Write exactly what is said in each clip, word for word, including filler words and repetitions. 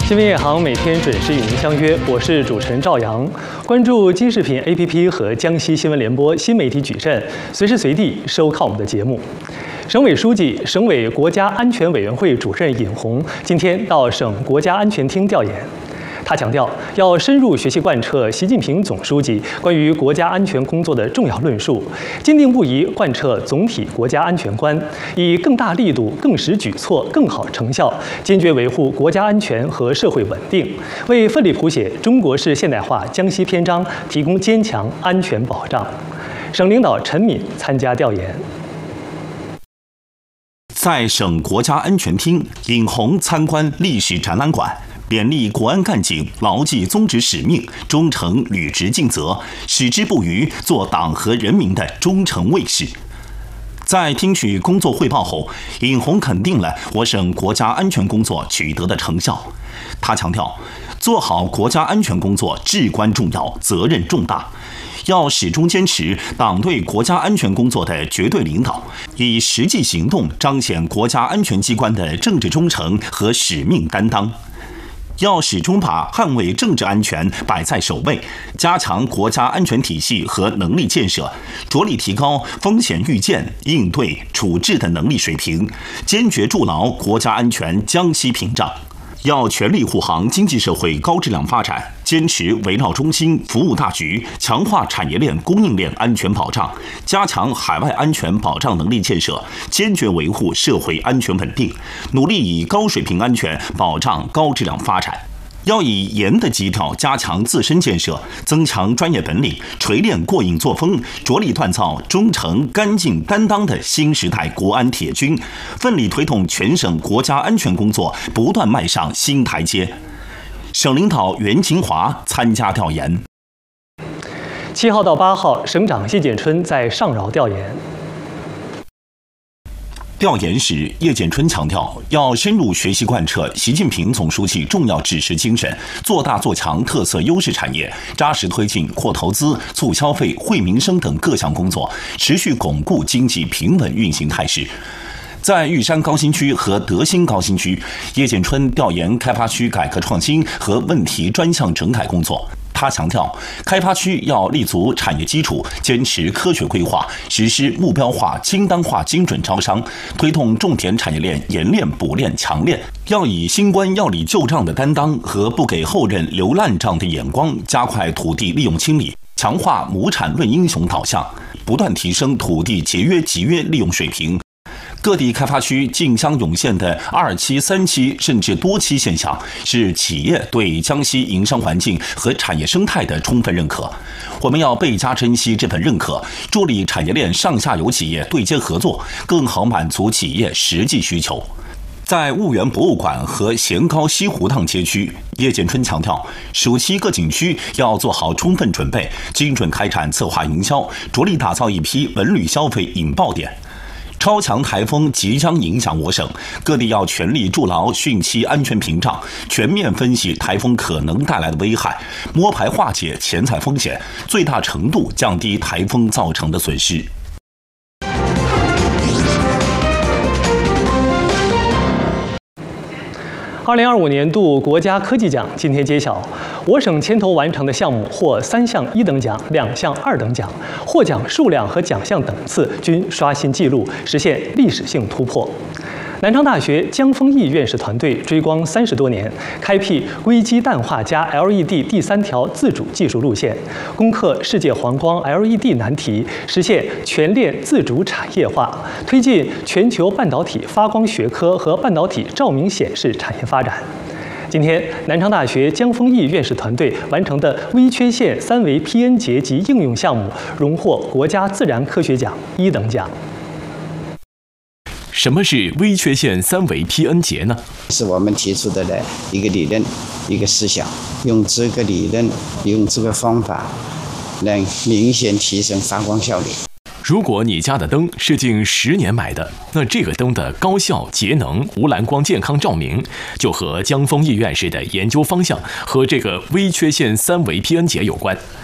新闻夜航每天准时与您相约，我是主持人赵阳。关注金视频 A P P 和江西新闻联播新媒体矩阵，随时随地收看我们的节目。省委书记、省委国家安全委员会主任尹红今天到省国家安全厅调研。他强调，要深入学习贯彻习近平总书记关于国家安全工作的重要论述，坚定不移贯彻总体国家安全观，以更大力度、更实举措、更好成效，坚决维护国家安全和社会稳定，为奋力谱写中国式现代化江西篇章提供坚强安全保障。省领导陈敏参加调研。 在省国家安全厅，尹红参观历史展览馆，勉励国安干警牢记宗旨使命，忠诚履职尽责，矢志不渝，做党和人民的忠诚卫士。在听取工作汇报后，尹红肯定了我省国家安全工作取得的成效。他强调，做好国家安全工作至关重要，责任重大。要始终坚持党对国家安全工作的绝对领导，以实际行动彰显国家安全机关的政治忠诚和使命担当。要始终把捍卫政治安全摆在首位，加强国家安全体系和能力建设，着力提高风险预见、应对、处置的能力水平，坚决筑牢国家安全江西屏障。要全力护航经济社会高质量发展，坚持围绕中心、服务大局，强化产业链、供应链安全保障，加强海外安全保障能力建设，坚决维护社会安全稳定，努力以高水平安全保障高质量发展。要以严的基调加强自身建设，增强专业本领，锤炼过硬作风，着力锻造忠诚、干净、担当的新时代国安铁军，奋力推动全省国家安全工作不断迈上新台阶。省领导袁勤华参加调研。 七号到八号，省长谢建春在上饶调研。 调研时，叶建春强调，要深入学习贯彻习近平总书记重要指示精神，做大做强特色优势产业，扎实推进扩投资、促消费、惠民生等各项工作，持续巩固经济平稳运行态势。在玉山高新区和德兴高新区，叶建春调研开发区改革创新和问题专项整改工作。他强调，开发区要立足产业基础，坚持科学规划，实施目标化、清单化精准招商，推动重点产业链研炼、补炼、强炼。要以新官要理旧账的担当和不给后任留烂账的眼光，加快土地利用清理，强化亩产论英雄导向，不断提升土地节约集约利用水平。各地开发区竞相涌现的二期、三期甚至多期现象，是企业对江西营商环境和产业生态的充分认可。我们要倍加珍惜这份认可，助力产业链上下游企业对接合作，更好满足企业实际需求。在婺源博物馆和咸高西湖塘街区，叶建春强调，暑期各景区要做好充分准备，精准开展策划营销，着力打造一批文旅消费引爆点。超强台风即将影响我省，各地要全力筑牢汛期安全屏障，全面分析台风可能带来的危害，摸排化解潜在风险，最大程度降低台风造成的损失。 二零二五年度国家科技奖今天揭晓，我省牵头完成的项目获三项一等奖、两项二等奖，获奖数量和奖项等次均刷新纪录，实现历史性突破。南昌大学江丰毅院士团队追光三十多年，开辟硅基氮化镓 L E D 第三条自主技术路线，攻克世界黄光 L E D 难题，实现全链自主产业化，推进全球半导体发光学科和半导体照明显示产业发展。今天，南昌大学江丰毅院士团队完成的微缺陷三维 P N 结及应用项目，荣获国家自然科学奖一等奖。 什么是微缺陷三维 P N 结呢？ 是我们提出的的一个理论，一个思想，用这个理论，用这个方法，能明显提升发光效率。 如果你家的灯是近十年买的，那这个灯的高效、节能、无蓝光、健康照明，就和江丰毅院士的研究方向和这个微缺陷三维 P N 结有关。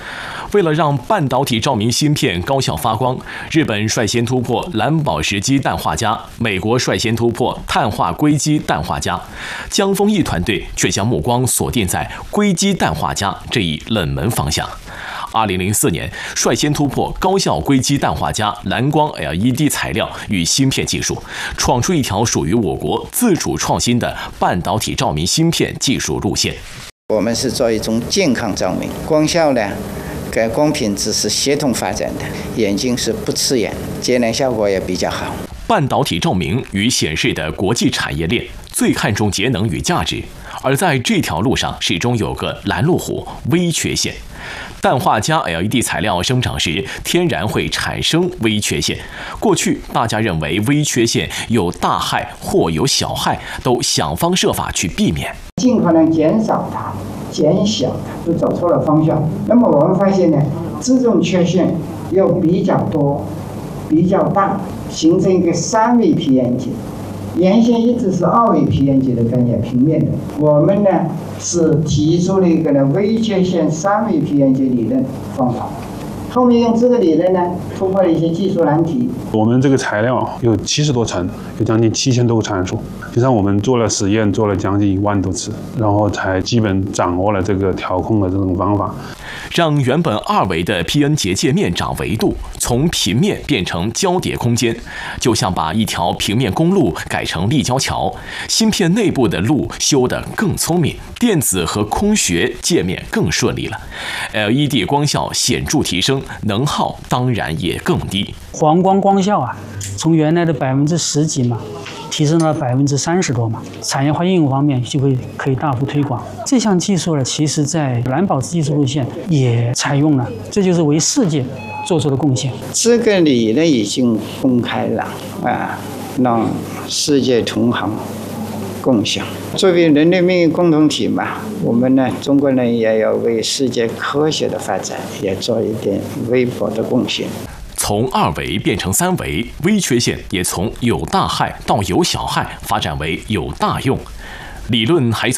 为了让半导体照明芯片高效发光，日本率先突破蓝宝石基氮化镓，美国率先突破碳化硅基氮化镓，江丰益团队却将目光锁定在硅基氮化镓这一冷门方向。二零零四年，率先突破高效硅基氮化镓蓝光 L E D 材料与芯片技术，闯出一条属于我国自主创新的半导体照明芯片技术路线。 我们是做一种健康照明，光效呢，跟光品质是协同发展的，眼睛是不刺眼，节能效果也比较好。 半导体照明与显示的国际产业链最看重节能与价值，而在这条路上始终有个拦路虎——微缺陷。氮化镓 L E D 材料生长时，天然会产生微缺陷。过去大家认为微缺陷有大害或有小害，都想方设法去避免， 尽可能减少它、减小它，都走错了方向。那么我们发现呢，这种缺陷又比较多、比较大，形成一个三维皮眼结。原先一直是二维皮眼结的概念，平面的。我们呢是提出了一个呢微缺陷三维皮眼结理论方法。后面用这个理论呢突破了一些技术难题。 我们这个材料有七十多层，有将近七千多个参数。实际上我们做了实验，做了将近一万多次，然后才基本掌握了这个调控的这种方法。 让原本二维的 P N 结界面长维度，从平面变成交叠空间，就像把一条平面公路改成立交桥。芯片内部的路修得更聪明，电子和空穴界面更顺利了。L E D 光效显著提升，能耗当然也更低。 黄光光效啊，从原来的百分之十几嘛，提升到百分之三十多嘛，产业化应用方面就会可以大幅推广。这项技术呢，其实在蓝宝石技术路线也采用了，这就是为世界做出的贡献。 这个理论已经公开了啊，让世界同行共享。作为人类命运共同体嘛，我们呢，中国人也要为世界科学的发展也做一点微薄的贡献。 从二维变成三维，微缺陷也从有大害到有小害发展为有大用。理论还从